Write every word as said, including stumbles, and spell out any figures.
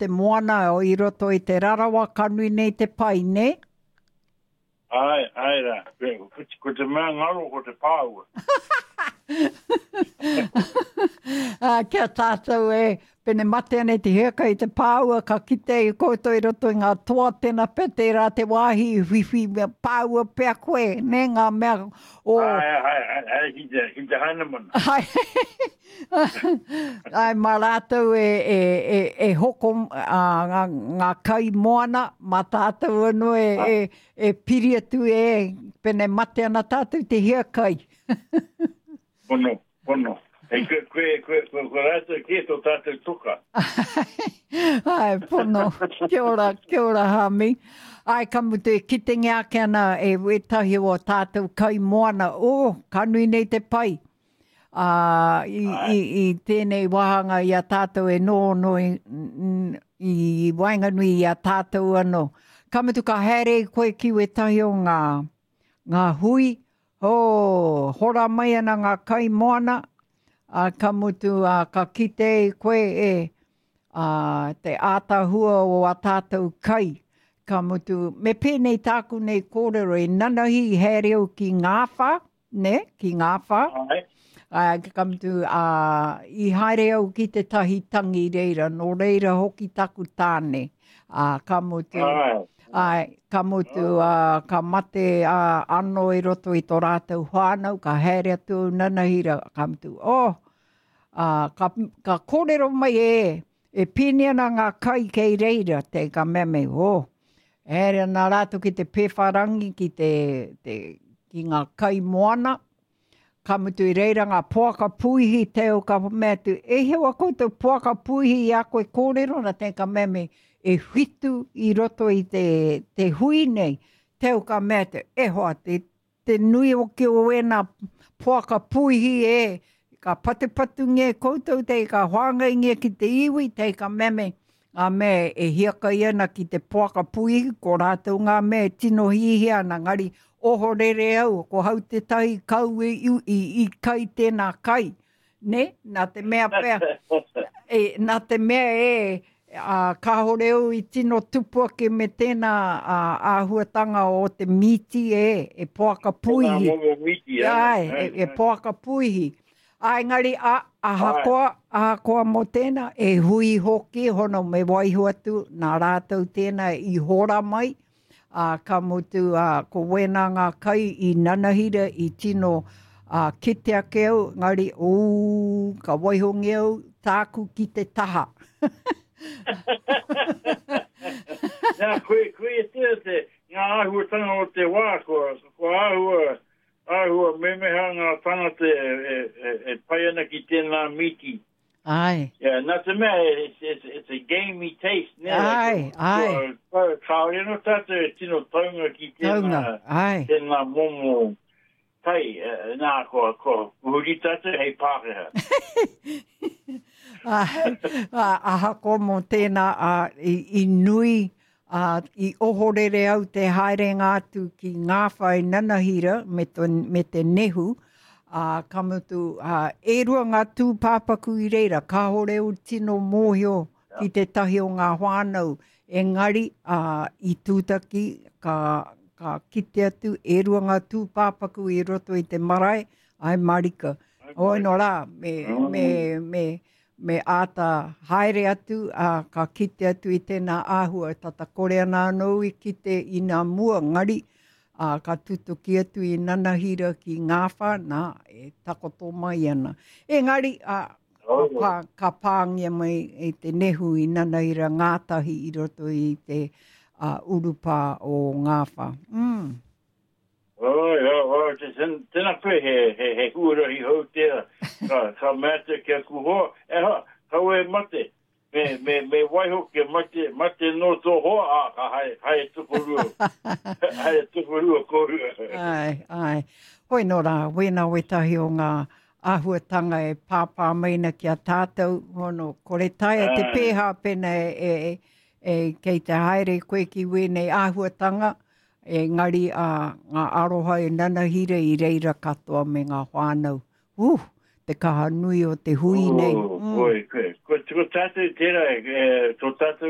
te moana o i roto i te rarawa kanui nei te pai, ne? Ai, ai ra. Ko te mea ngaro ko te pāua. uh, kia tātou e, pene mate ane te heka i te pāua, ka kite i koutou i roto i ngā toa tēnā pete rā te wāhi i whiwhi pāua pēr koe, ne ngā mea o... Ai, ai, ai, ai, ki te, ki te hanamana. Ai, ai mā rātou e, e, e, e hoko uh, ngā, ngā kai moana, mā tātou anu e, e, e piri atu e, pene mate ana tātou te hea kai. Pono, pono. E koe, koe, koe, koe, koe rātou ki tō tātou tuka. Ai, pono. Kia ora, kia ora, Hami. Ai, ka mutu e kitengi ake ana e wetahi o tātou kai moana. O, oh, kanui nei te pai. Uh, i, i, i tēnei wahanga i a tātou e nō no i, i wainganui i a tātou anō. Ka mutu ka here i koe ki wetahi o ngā, ngā hui. Oh, hora mai ana ngā kai moana. Uh, ka mutu uh, ka kite i koe e uh, te ātahua o a tātou kai. Ka mutu, me pēnei tāku nei kōrero e nanahi i hereo ki ngāwha, ne, ki ngāwha. Ai. Uh, ka mutu, uh, i haere au ki te tahi tangi reira, no reira hoki taku tāne. Uh, ka mutu, ai, ka mutu, uh, ka mate uh, ano i roto i tō rātou whānau, ka haere atu nanahira, ka mutu, oh, Uh, ka, ka kōrero mai e, e pēne ana ngā kai kei reira te ka meme, oh. Ere nā rātou ki te pewharangi ki te, te, ki ngā kai moana, ka mutu i reira ngā poaka puihi teo ka mea tu, e hewa koutou poaka puihi i a koe kōrero na te ka meme, e whitu i roto i te, te hui nei, teo ka mea tu, e hoa, te, te nui o ki o e nā poaka puihi e, ka patupatu nge koutou te ka hoanga nge ki te iwi te ka meme ngā me e hiaka iana ki te poaka puihi ko rātou ngā me tino hihi ana ngari oho rere au ko hau te tahi kau i, i, i kai tēnā kai ne nā te mea pēr e, nā te mea e uh, ka hore au i tino tupua ke me tēnā uh, āhuatanga o te miti e e poaka puihi ai, e, e poaka puihi. Ai ngari a, a hakoa, a hakoa mo tēnā, e hui hoki, hono me waihu atu, nā rātou tēnā i hora mai, a, ka mutu a, ko wena ngā kai i nanahira i tino a, kite ake au, ngari, uu, ka waihongi au, tāku ki te taha. Nā, koe, koe e te, te, ngā āhuatanga o te wā, ko, ko āhua, āhua memeha ngā tangata e, e, e, e pai ana ki tēnā miti. Ai. Yeah, nā te mea, it's, it's, it's a gamey taste. Ne? Ai, ai. Kāore no tātou e tino taunga ki tēnā, tēnā momo tai. Uh, nā, ko, ko, huri tātou hei pāreha. Aha ko mo tēnā uh, i, i nui Uh, i ohorere au te haerenga atu ki ngāwha i nanahira me, to, me te nehu, uh, ka mutu uh, e rua ngā tūpāpaku i reira, ka hore u tino mōhio ki te tahi o ngā whānau, engari uh, i tūtaki ka, ka kite atu e rua ngā tūpāpaku i roto i te marae, ai marika. Oi no rā, me, me, me, me āta haere atu, a ka kite atu i tēnā āhua, tata kore ana anō i kite i ngā mua ngari, a ka tutuki atu i nanahira ki ngāwha, nā, e takoto mai ana. E ngari, a, oh. ka, ka pāngia mai i te nehu i nanahira ngātahi i roto i te uh, urupa o ngāwha. Mm. Oi, oi, oi, tēnā koe he, he, he huarahi hau tēra, ka, ka mata kia kuhoa, e ha, kau e mate, me, me, me waiho ke mate, mate no tō hoa, a, ka hai, hai tukurua, hai tukurua kōrua. Ai, ai, hoi no rā, wena wetahi o ngā āhuatanga e pāpā maina ki a tātou, hono, kore tai e te pēha pena e, e, e, kei te haere koe ki wenei āhuatanga, e ngari a ngā aroha e nanahira i reira katoa me ngā whānau. Uh, te kaha nui o te hui nei. Oh, mm. Koe, koe, koe, koe tātou tērā, e, tō tātou